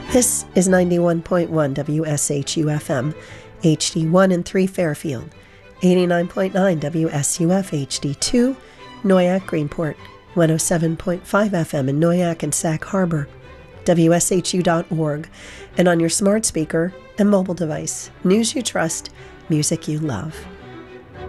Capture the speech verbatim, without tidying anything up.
This is ninety-one point one W S H U F M, H D one and three Fairfield, eighty-nine point nine W S U F H D two, Noyac Greenport, one oh seven point five F M in Noyac and Sac Harbor, W S H U dot org, and on your smart speaker and mobile device. News you trust, music you love.